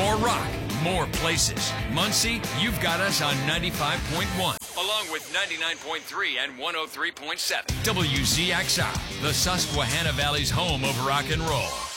More rock, more places. Muncie, you've got us on 95.1, along with 99.3 and 103.7. WZXR, the Susquehanna Valley's home of rock and roll.